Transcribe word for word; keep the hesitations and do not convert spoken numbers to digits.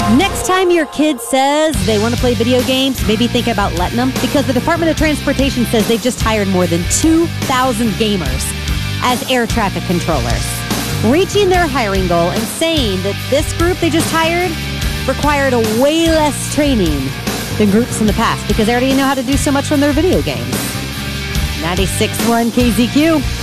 Next time your kid says they want to play video games, maybe think about letting them, because the Department of Transportation says they've just hired more than two thousand gamers as air traffic controllers, reaching their hiring goal and saying that this group they just hired required a way less training than groups in the past because they already know how to do so much from their video games. ninety-six point one K Z Q.